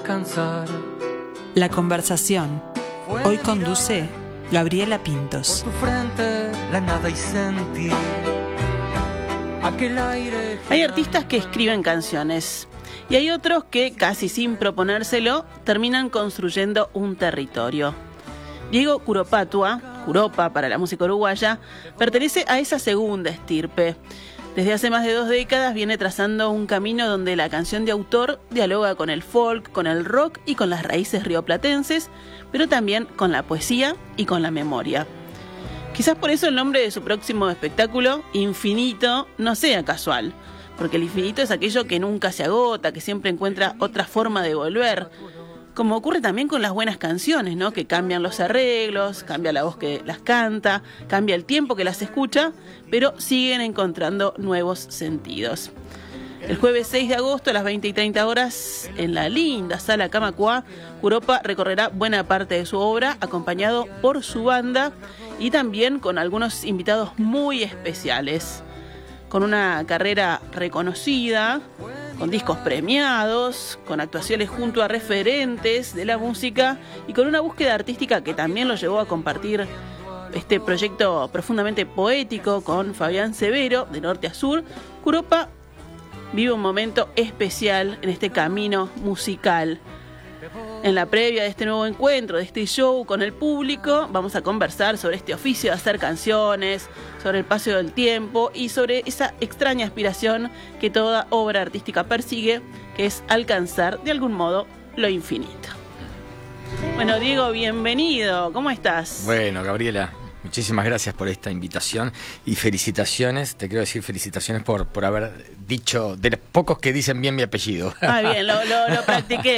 descansar. La conversación. Hoy conduce Gabriela Pintos. Por tu frente, la nada y sentir aquel aire. Hay artistas que escriben canciones y hay otros que, casi sin proponérselo, terminan construyendo un territorio. Diego Curopatua, Curopa para la música uruguaya, pertenece a esa segunda estirpe. Desde hace más de 2 décadas viene trazando un camino donde la canción de autor dialoga con el folk, con el rock y con las raíces rioplatenses, pero también con la poesía y con la memoria. Quizás por eso el nombre de su próximo espectáculo, Infinito, no sea casual, porque el infinito es aquello que nunca se agota, que siempre encuentra otra forma de volver. Como ocurre también con las buenas canciones, ¿no? Que cambian los arreglos, cambia la voz que las canta, cambia el tiempo que las escucha, pero siguen encontrando nuevos sentidos. El jueves 6 de agosto a las 20:30 en la linda Sala Camacuá, Curopa recorrerá buena parte de su obra, acompañado por su banda y también con algunos invitados muy especiales. Con una carrera reconocida, con discos premiados, con actuaciones junto a referentes de la música y con una búsqueda artística que también lo llevó a compartir este proyecto profundamente poético con Fabián Severo, de norte a sur. Curopa vive un momento especial en este camino musical. En la previa de este nuevo encuentro, de este show con el público, vamos a conversar sobre este oficio de hacer canciones, sobre el paso del tiempo y sobre esa extraña aspiración que toda obra artística persigue, que es alcanzar de algún modo lo infinito. Bueno, Diego, bienvenido. ¿Cómo estás? Bueno, Gabriela, muchísimas gracias por esta invitación y felicitaciones. Te quiero decir felicitaciones por haber dicho, de los pocos que dicen bien mi apellido. Ah, bien, lo practiqué.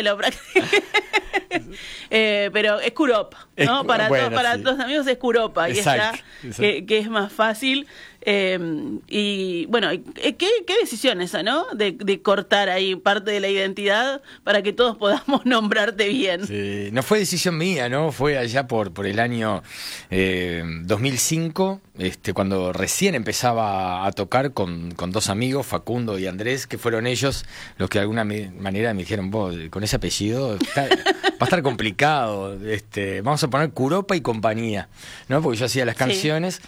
Pero es Curopa, ¿no? Para sí. Los amigos es Curopa. Exacto, y está, que es más fácil. Y bueno, ¿qué decisión esa, ¿no? De cortar ahí parte de la identidad para que todos podamos nombrarte bien. Sí, no fue decisión mía, ¿no? Fue allá por el año 2005, cuando recién empezaba a tocar con 2 amigos, Facundo y Andrés, que fueron ellos los que de alguna manera me dijeron, vos, con ese apellido va a estar complicado, vamos a poner Curopa y compañía, ¿no? Porque yo hacía las canciones,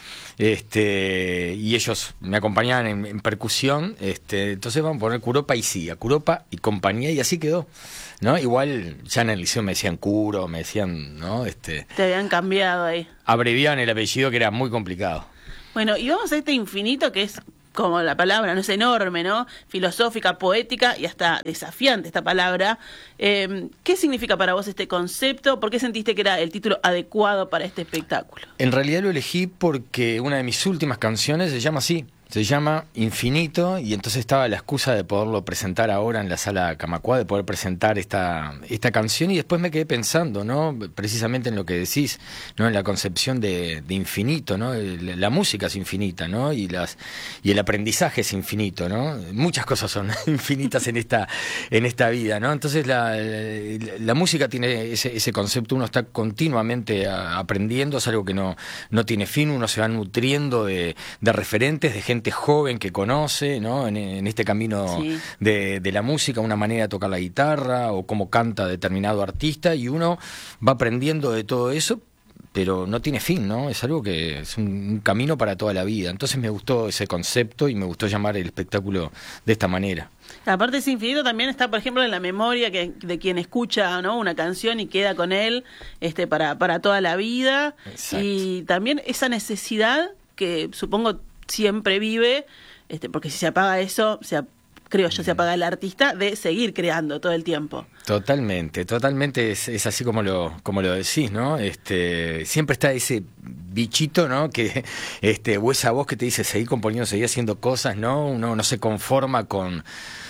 y ellos me acompañaban en percusión, entonces vamos a poner Curopa y Cia, Curopa y compañía, y así quedó, ¿no? Igual ya en el liceo me decían Curo, me decían, ¿no? Te habían cambiado ahí. Abreviaban el apellido, que era muy complicado. Bueno, y vamos a este infinito que es, como la palabra, no es enorme, ¿no? Filosófica, poética y hasta desafiante esta palabra. ¿Qué significa para vos este concepto? ¿Por qué sentiste que era el título adecuado para este espectáculo? En realidad lo elegí porque una de mis últimas canciones se llama así. Se llama Infinito, y entonces estaba la excusa de poderlo presentar ahora en la Sala Camacuá, de poder presentar esta canción, y después me quedé pensando, ¿no? Precisamente en lo que decís, ¿no? En la concepción de infinito, ¿no? La música es infinita, ¿no? Y el aprendizaje es infinito, ¿no? Muchas cosas son infinitas en esta vida, ¿no? Entonces la música tiene ese concepto, uno está continuamente aprendiendo, es algo que no tiene fin, uno se va nutriendo de referentes, de gente joven que conoce, ¿no? En este camino sí. de la música, una manera de tocar la guitarra o cómo canta determinado artista, y uno va aprendiendo de todo eso, pero no tiene fin, ¿no? Es algo que es un camino para toda la vida. Entonces me gustó ese concepto y me gustó llamar el espectáculo de esta manera. Aparte ese infinito también está, por ejemplo, en la memoria de quien escucha, ¿no? Una canción y queda con él para toda la vida. Exacto. Y también esa necesidad que supongo siempre vive, porque si se apaga eso, creo yo, se apaga el artista, de seguir creando todo el tiempo. Totalmente es así como lo decís, ¿no? Siempre está ese bichito, ¿no? Que o esa voz que te dice seguir componiendo, seguir haciendo cosas, ¿no? Uno no se conforma con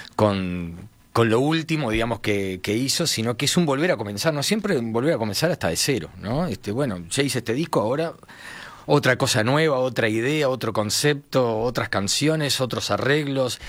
lo último, digamos, que hizo, sino que es un volver a comenzar, no siempre volver a comenzar hasta de cero, ¿no? Bueno, ya hice este disco, ahora otra cosa nueva, otra idea, otro concepto, otras canciones, otros arreglos,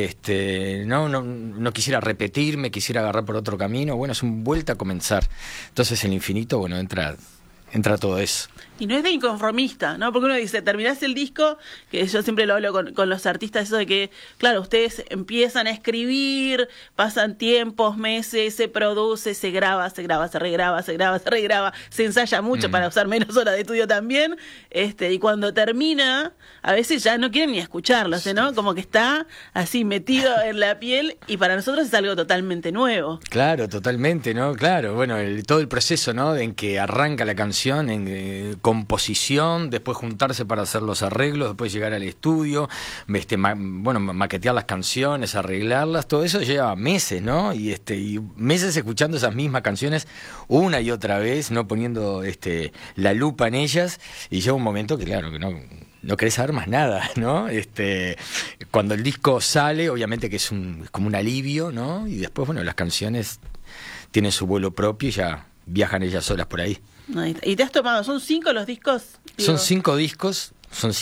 no quisiera repetirme, quisiera agarrar por otro camino, bueno, es un vuelta a comenzar. Entonces el infinito, bueno, entra entra todo eso. Y no es de inconformista, ¿no? Porque uno dice, terminás el disco, que yo siempre lo hablo con los artistas, eso de que, claro, ustedes empiezan a escribir, pasan tiempos, meses, se produce, se graba, se regraba, se ensaya mucho para usar menos horas de estudio también, y cuando termina, a veces ya no quieren ni escucharlo, ¿no? Como que está así metido en la piel, y para nosotros es algo totalmente nuevo. Claro, totalmente, ¿no? Claro, bueno, todo el proceso, ¿no? En que arranca la canción, en composición, después juntarse para hacer los arreglos, después llegar al estudio, maquetear las canciones, arreglarlas, todo eso lleva meses, ¿no? Y meses escuchando esas mismas canciones una y otra vez, no poniendo la lupa en ellas, y llega un momento que claro, que no querés saber más nada, ¿no? Cuando el disco sale, obviamente que es como un alivio, ¿no? Y después, bueno, las canciones tienen su vuelo propio y ya viajan ellas solas por ahí. ¿Y te has tomado? ¿Son 5 los discos? Son 5 discos,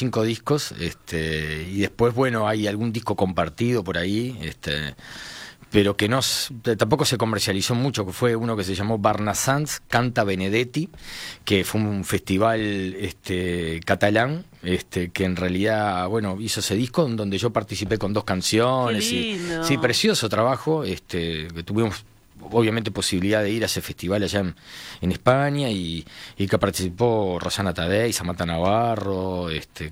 y después, bueno, hay algún disco compartido por ahí, pero que tampoco se comercializó mucho, que fue uno que se llamó Barnassans Canta Benedetti, que fue un festival catalán, que en realidad, bueno, hizo ese disco en donde yo participé con 2 canciones. ¡Qué lindo! Sí, precioso trabajo, que tuvimos obviamente posibilidad de ir a ese festival allá en España y que participó Rosana Tadei, Samantha Navarro,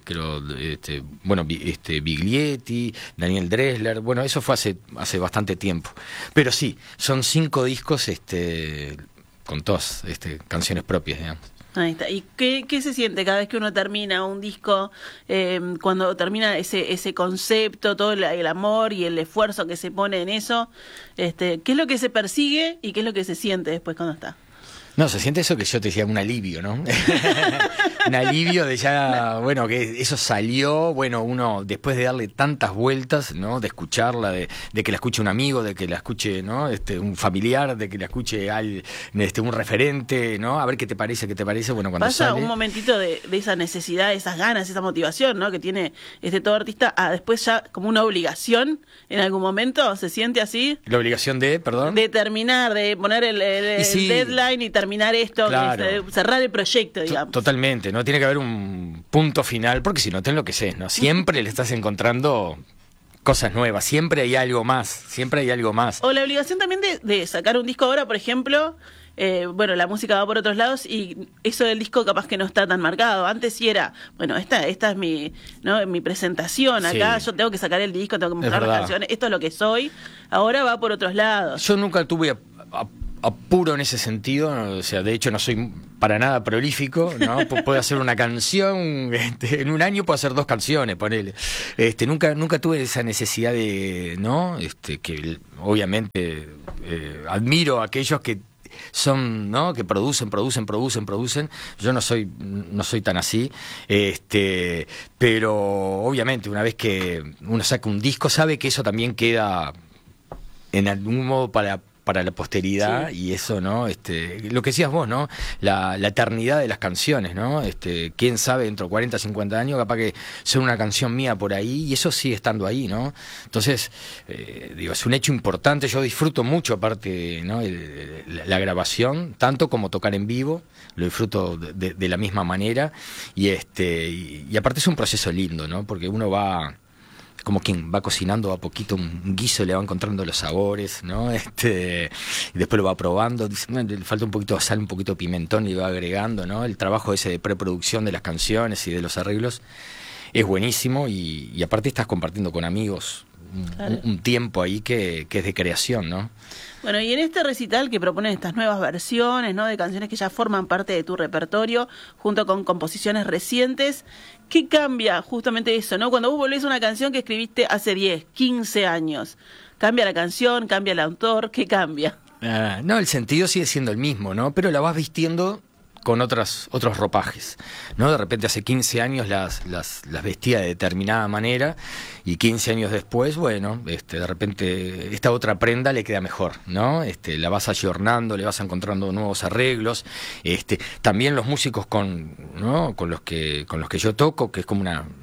Biglietti, Daniel Dressler. Bueno, eso fue hace bastante tiempo. Pero sí, son 5 discos con todas canciones propias, digamos. Ahí está. ¿Y qué se siente cada vez que uno termina un disco, cuando termina ese concepto, todo el amor y el esfuerzo que se pone en eso? ¿Qué es lo que se persigue y qué es lo que se siente después cuando está? No, se siente eso que yo te decía, un alivio, ¿no? Un alivio de ya, bueno, que eso salió, bueno, uno después de darle tantas vueltas, ¿no? De escucharla, de que la escuche un amigo, de que la escuche, ¿no? Un familiar, de que la escuche un referente, ¿no? A ver qué te parece, bueno, cuando pasa sale. Un momentito de esa necesidad, esas ganas, esa motivación, ¿no? Que tiene todo artista, después ya como una obligación en algún momento, ¿se siente así? La obligación perdón. De terminar, de poner el deadline y terminar esto, claro. Cerrar el proyecto, digamos. Totalmente, ¿no? Tiene que haber un punto final, porque si no te enloqueces, ¿no? Siempre le estás encontrando cosas nuevas, siempre hay algo más. O la obligación también de sacar un disco ahora, por ejemplo, la música va por otros lados y eso del disco capaz que no está tan marcado. Antes sí era, bueno, esta es mi presentación acá, sí. Yo tengo que sacar el disco, tengo que mostrar las canciones, esto es lo que soy. Ahora va por otros lados. Yo nunca tuve apuro en ese sentido, o sea, de hecho no soy para nada prolífico, ¿no? Puedo hacer una canción, en un año puedo hacer 2 canciones, ponele. Nunca tuve esa necesidad de, ¿no? Que obviamente admiro a aquellos que son, ¿no? Que producen. Yo no soy tan así, pero obviamente una vez que uno saca un disco sabe que eso también queda en algún modo para la posteridad, sí. Y eso, ¿no? Lo que decías vos, ¿no? La eternidad de las canciones, ¿no? Quién sabe, dentro de 40, 50 años, capaz que sea una canción mía por ahí, y eso sigue estando ahí, ¿no? Entonces, es un hecho importante. Yo disfruto mucho, aparte, ¿no? La grabación, tanto como tocar en vivo, lo disfruto de la misma manera, y aparte es un proceso lindo, ¿no? Porque uno va como quien va cocinando a poquito un guiso, le va encontrando los sabores, ¿no? Y después lo va probando, dice, le falta un poquito de sal, un poquito de pimentón, y va agregando, ¿no? El trabajo ese de preproducción de las canciones y de los arreglos es buenísimo, y aparte estás compartiendo con amigos un tiempo ahí que es de creación, ¿no? Bueno, y en este recital que proponen estas nuevas versiones, ¿no? De canciones que ya forman parte de tu repertorio, junto con composiciones recientes, ¿qué cambia justamente eso, no? Cuando vos volvés a una canción que escribiste hace 10, 15 años, ¿cambia la canción, cambia el autor? ¿Qué cambia? No, el sentido sigue siendo el mismo, ¿no? Pero la vas vistiendo con otros ropajes, ¿no? De repente hace 15 años las vestía de determinada manera, y 15 años después, bueno, de repente esta otra prenda le queda mejor, ¿no? La vas ayornando, le vas encontrando nuevos arreglos. También los músicos con los que yo toco, que es como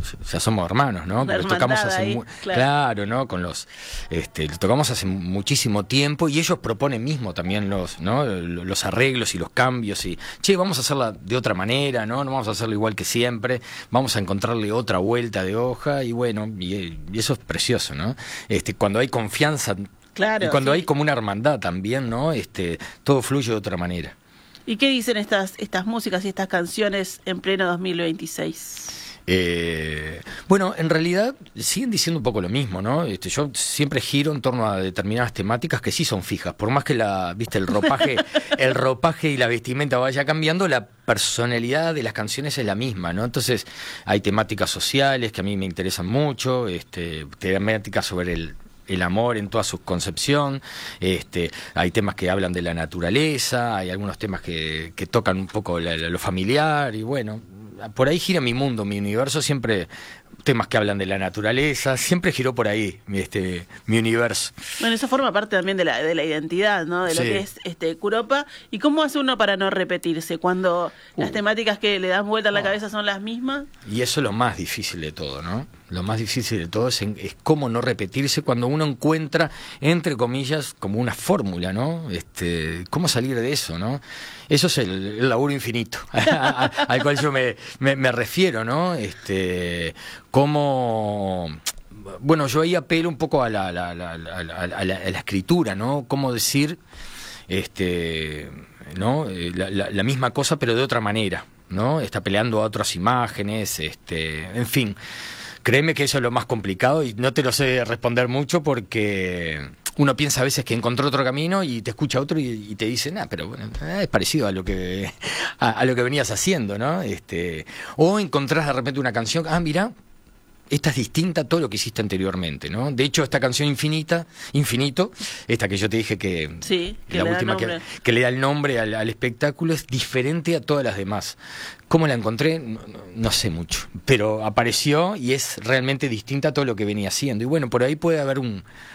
ya somos hermanos, ¿no? Porque tocamos hace ahí, claro, ¿no? Con los lo tocamos hace muchísimo tiempo y ellos proponen mismo también los arreglos y los cambios y vamos a hacerla de otra manera, ¿no? No vamos a hacerlo igual que siempre, vamos a encontrarle otra vuelta de hoja y bueno, y eso es precioso, ¿no? Cuando hay confianza, claro, y cuando sí, hay como una hermandad también, ¿no? Todo fluye de otra manera. ¿Y qué dicen estas músicas y estas canciones en pleno 2026? Bueno, en realidad siguen diciendo un poco lo mismo, ¿no? Yo siempre giro en torno a determinadas temáticas que sí son fijas, por más que el ropaje y la vestimenta vaya cambiando, la personalidad de las canciones es la misma, ¿no? Entonces hay temáticas sociales que a mí me interesan mucho, temáticas sobre el amor en toda su concepción, hay temas que hablan de la naturaleza, hay algunos temas que tocan un poco lo familiar y bueno, por ahí gira mi mundo, mi universo, siempre temas que hablan de la naturaleza, siempre giró por ahí mi universo. Bueno, eso forma parte también de la identidad, ¿no? De lo que es Kuropa. ¿Y cómo hace uno para no repetirse cuando las temáticas que le dan vuelta a la cabeza son las mismas? Y eso es lo más difícil de todo, ¿no? Lo más difícil de todo es cómo no repetirse cuando uno encuentra, entre comillas, como una fórmula, ¿no? Cómo salir de eso, ¿no? Eso es el laburo infinito al cual yo me refiero, ¿no? Cómo... Bueno, yo ahí apelo un poco a la escritura, ¿no? Cómo decir, ¿no? La misma cosa pero de otra manera, ¿no? Está peleando a otras imágenes, en fin. Créeme que eso es lo más complicado y no te lo sé responder mucho porque uno piensa a veces que encontró otro camino y te escucha otro y te dice, pero bueno, es parecido a lo que venías haciendo, ¿no? O encontrás de repente una canción, mira, esta es distinta a todo lo que hiciste anteriormente, ¿no? De hecho, esta canción Infinito, esta que yo te dije que la última que le da el nombre al espectáculo, es diferente a todas las demás. ¿Cómo la encontré? No sé mucho, pero apareció y es realmente distinta a todo lo que venía haciendo. Y bueno, por ahí puede haber un